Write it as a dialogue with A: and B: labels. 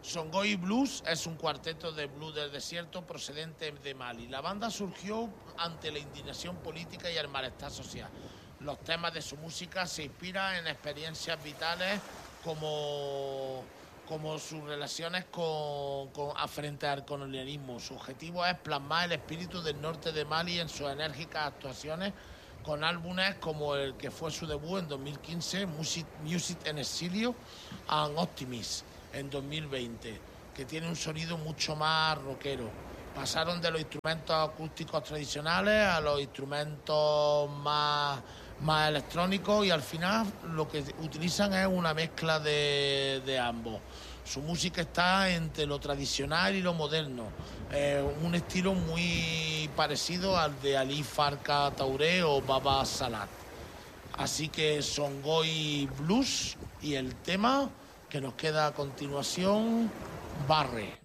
A: Songhai Blues es un cuarteto de blues del desierto procedente de Mali. La banda surgió ante la indignación política y el malestar social. Los temas de su música se inspiran en experiencias vitales como sus relaciones frente al colonialismo. Su objetivo es plasmar el espíritu del norte de Mali en sus enérgicas actuaciones con álbumes como el que fue su debut en 2015, Music en Exilio and Optimism, en 2020, que tiene un sonido mucho más rockero. Pasaron de los instrumentos acústicos tradicionales a los instrumentos más electrónicos y al final lo que utilizan es una mezcla de ambos. Su música está entre lo tradicional y lo moderno, un estilo muy parecido al de Ali Farka Touré o Baba Salat. Así que Songhai Blues y el tema que nos queda a continuación, Barre.